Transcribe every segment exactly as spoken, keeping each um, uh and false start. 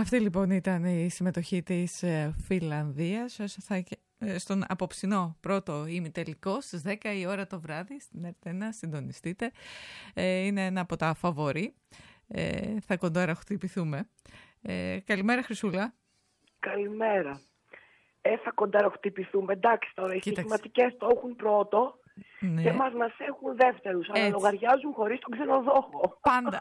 Αυτή λοιπόν ήταν η συμμετοχή της Φινλανδίας στον απόψινό πρώτο ημιτελικό στις δέκα η ώρα το βράδυ στην ΕΡΤ1. Συντονιστείτε. Είναι ένα από τα φαβορί. Θα κοντάραχτυπηθούμε. Καλημέρα Χρυσούλα. Καλημέρα. Ε, θα κοντάραχτυπηθούμε. Εντάξει τώρα, οι στοιχηματικές το έχουν πρώτο. Ναι. Και εμάς μας έχουν δεύτερους, αλλά λογαριάζουν χωρίς τον ξενοδόχο. Πάντα.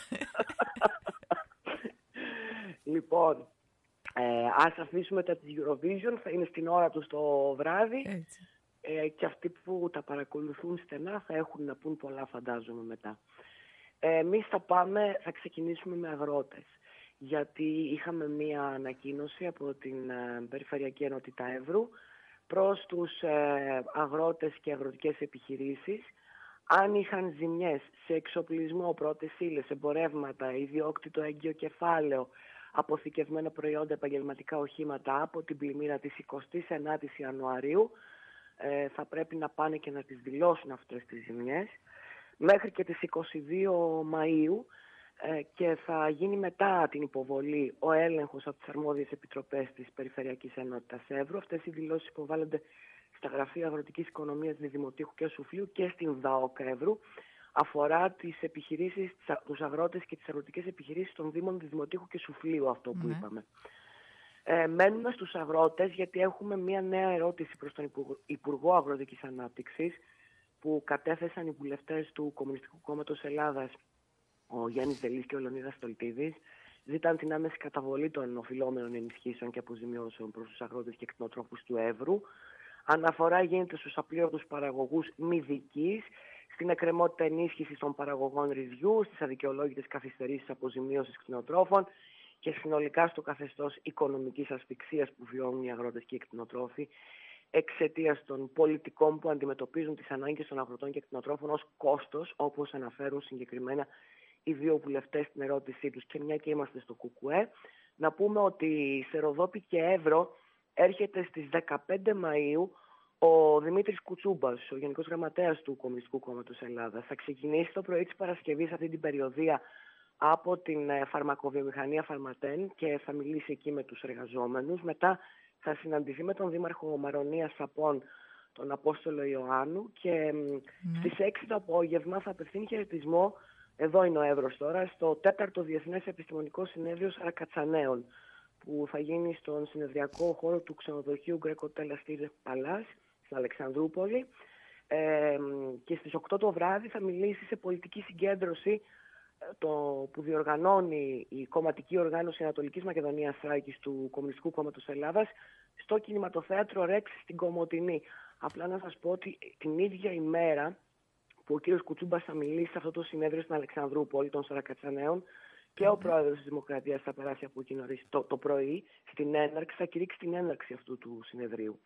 Λοιπόν, ε, ας αφήσουμε τα της Eurovision, θα είναι στην ώρα τους το βράδυ. Ε, και αυτοί που τα παρακολουθούν στενά θα έχουν να πούν πολλά, φαντάζομαι, μετά. Ε, εμείς θα πάμε, θα ξεκινήσουμε με αγρότες. Γιατί είχαμε μία ανακοίνωση από την ε, Περιφερειακή Ενότητα Εύρου προς τους ε, αγρότες και αγροτικές επιχειρήσεις. Αν είχαν ζημιές σε εξοπλισμό, πρώτες ύλες, εμπορεύματα, ιδιόκτητο έγκυο κεφάλαιο, αποθηκευμένα προϊόντα, επαγγελματικά οχήματα από την πλημμύρα της εικοστής ενάτης Ιανουαρίου, ε, θα πρέπει να πάνε και να τις δηλώσουν αυτές τις ζημιές μέχρι και τις είκοσι δύο Μαΐου. Και θα γίνει μετά την υποβολή ο έλεγχος από τις αρμόδιες επιτροπές της Περιφερειακής Ενότητας Εύρου. Αυτές οι δηλώσεις υποβάλλονται στα Γραφεία Αγροτικής Οικονομίας Δημοτήχου και Σουφλίου και στην ΔΑΟΚ Εύρου. Αφορά τις επιχειρήσεις, τους αγρότες και τις αγροτικές επιχειρήσεις των Δήμων Δημοτήχου και Σουφλίου, αυτό που ναι. είπαμε. Ε, μένουμε στους αγρότες, γιατί έχουμε μια νέα ερώτηση προς τον Υπουργό Αγροτικής Ανάπτυξης που κατέθεσαν οι βουλευτές του Κομμουνιστικού Κόμματος Ελλάδας, ο Γιάννης Δελής και ο Λεωνίδας Στολτίδης. Ζητάνε την άμεση καταβολή των οφειλόμενων ενισχύσεων και αποζημιώσεων προς τους αγρότες και κτηνοτρόφους του Εύρου. Αναφορά γίνεται στους απλήρωτους παραγωγούς μη δικής, στην εκκρεμότητα ενίσχυσης των παραγωγών ρυζιού, στις αδικαιολόγητες καθυστερήσεις αποζημίωσης κτηνοτρόφων και συνολικά στο καθεστώς οικονομικής ασφυξίας που βιώνουν οι αγρότες και οι κτηνοτρόφοι εξαιτίας των πολιτικών που αντιμετωπίζουν τις ανάγκες των αγροτών και κτηνοτρόφων ως κόστος, όπως αναφέρουν συγκεκριμένα οι δύο βουλευτές στην ερώτησή τους. Και μια και είμαστε στο ΚΚΕ, να πούμε ότι σε Ροδόπη και Εύρο έρχεται στις δεκαπέντε Μαΐου ο Δημήτρης Κουτσούμπας, ο Γενικός Γραμματέας του Κομμουνιστικού Κόμματος Ελλάδας. Θα ξεκινήσει το πρωί της Παρασκευής αυτή την περιοδία από την φαρμακοβιομηχανία Φαρματέν και θα μιλήσει εκεί με τους εργαζόμενους. Μετά θα συναντηθεί με τον Δήμαρχο Μαρονίας Σαπών, τον Απόστολο Ιωάννου, και mm. στις έξι το απόγευμα θα απευθύνει χαιρετισμό, εδώ είναι ο Εύρος τώρα, στο τέταρτο Διεθνές Επιστημονικό Συνέδριο Σαρακατσανέων, που θα γίνει στον συνεδριακό χώρο του ξενοδοχείου Γκρέκο Τελαστήρ Παλάς στην Αλεξανδρούπολη, ε, και στις οκτώ το βράδυ θα μιλήσει σε πολιτική συγκέντρωση το, που διοργανώνει η κομματική οργάνωση Ανατολικής Μακεδονίας Θράκης του Κομμουνιστικού Κόμματος Ελλάδας στο κινηματοθέατρο Ρεξ στην Κομοτηνή. Απλά να σας πω ότι την ίδια ημέρα που ο κύριος Κουτσούμπας θα μιλήσει σε αυτό το συνέδριο στην Αλεξανδρούπολη των Σαρακατσανέων, και ο πρόεδρος της Δημοκρατίας θα περάσει από εκεί νωρίς το, το πρωί στην έναρξη, θα κηρύξει την έναρξη αυτού του συνεδρίου.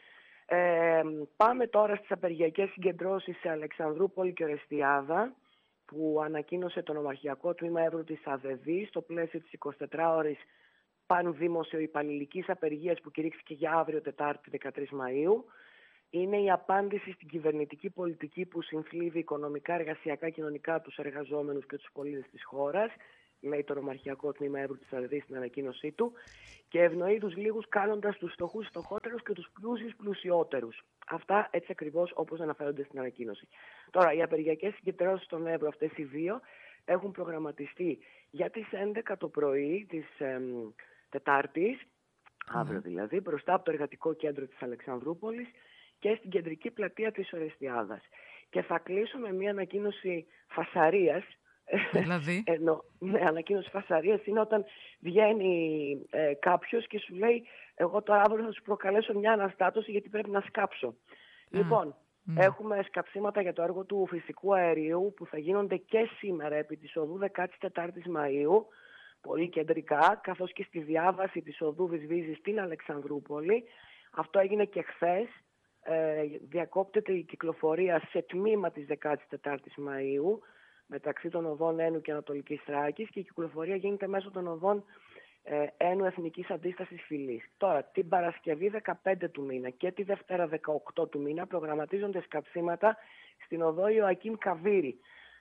Ε, πάμε τώρα στις απεργιακές συγκεντρώσεις σε Αλεξανδρούπολη και Ορεστιάδα, που ανακοίνωσε το Νομαρχιακό Τμήμα Εύρου της ΑΔΕΔ στο πλαίσιο της εικοσιτετράωρης πανδημοσιοϊπαλληλικής απεργίας που κηρύχθηκε για αύριο Τετάρτη δεκατρείς Μαΐου. Είναι η απάντηση στην κυβερνητική πολιτική που συνθλίβει οικονομικά, εργασιακά, κοινωνικά τους εργαζόμενους και τους πολίτες της χώρας, λέει το Νομαρχιακό Τμήμα Εύρου της ΑΔΕΔ στην ανακοίνωσή του, και ευνοεί τους λίγους κάνοντας τους φτωχούς φτωχότερους και τους πλούσιους πλουσιότερους. Αυτά έτσι ακριβώς όπως αναφέρονται στην ανακοίνωση. Τώρα, οι απεργιακές συγκεντρώσεις στον Εύρο, αυτές οι δύο, έχουν προγραμματιστεί για τις έντεκα το πρωί της ε, Τετάρτης, mm. αύριο δηλαδή, μπροστά από το Εργατικό Κέντρο της Αλεξανδρούπολης και στην κεντρική πλατεία της Ορεστιάδας. Και θα κλείσω με μια ανακοίνωση φασαρίας. Δηλαδή. Ενώ, ναι, ανακοίνωση φασαρίας είναι όταν βγαίνει ε, κάποιος και σου λέει, εγώ τώρα αύριο θα σου προκαλέσω μια αναστάτωση γιατί πρέπει να σκάψω. Mm. Λοιπόν, mm. έχουμε σκαψίματα για το έργο του φυσικού αερίου που θα γίνονται και σήμερα επί της οδού δεκατέσσερις Μαΐου, πολύ κεντρικά, καθώς και στη διάβαση της οδού Βυσβίζη στην Αλεξανδρούπολη. Αυτό έγινε και χθες. Ε, διακόπτεται η κυκλοφορία σε τμήμα της δεκατέσσερις Μαΐου μεταξύ των οδών Ένου και Ανατολικής Θράκης, και η κυκλοφορία γίνεται μέσω των οδών ε, Ένου Εθνικής Αντίστασης Φυλής. Τώρα, την Παρασκευή δεκαπέντε του μήνα και τη Δευτέρα δεκαοκτώ του μήνα προγραμματίζονται σκαψίματα στην οδό Ιωακίμ Καβίρη.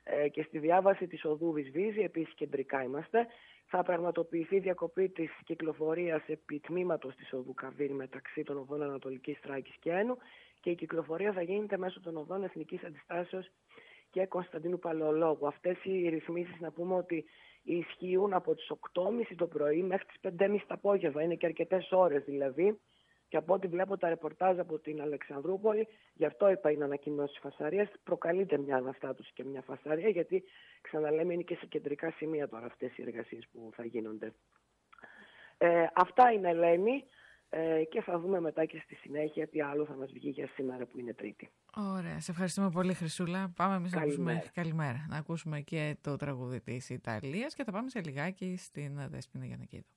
ε, και στη διάβαση της οδού Βυσβίζη, επίσης κεντρικά είμαστε. Θα πραγματοποιηθεί διακοπή της κυκλοφορίας επί τμήματος της οδού Καβίρη μεταξύ των οδών Ανατολικής Θράκης και Ένου και η κυκλοφορία θα γίνεται μέσω των οδών Εθνικής Αντιστάσεως και Κωνσταντίνου Παλαιολόγου. Αυτές οι ρυθμίσεις, να πούμε ότι ισχύουν από τις οκτώ και μισή το πρωί μέχρι τις πέντε και μισή το απόγευμα. Είναι και αρκετές ώρες δηλαδή. Και από ό,τι βλέπω τα ρεπορτάζ από την Αλεξανδρούπολη, γι' αυτό είπα είναι ανακοινώσεις φασαρίας, προκαλείται μια αναστάτωση και μια φασαρία, γιατί ξαναλέμε είναι και σε κεντρικά σημεία τώρα αυτές οι εργασίες που θα γίνονται. Ε, αυτά είναι, Ελένη, ε, και θα δούμε μετά και στη συνέχεια τι άλλο θα μας βγει για σήμερα που είναι Τρίτη. Ωραία, σε ευχαριστούμε πολύ, Χρυσούλα. Πάμε εμείς να ακούσουμε, καλημέρα, να ακούσουμε και το τραγούδι της Ιταλίας και θα πάμε σε λιγάκι στην Δέσποινα Γιαννακίδου.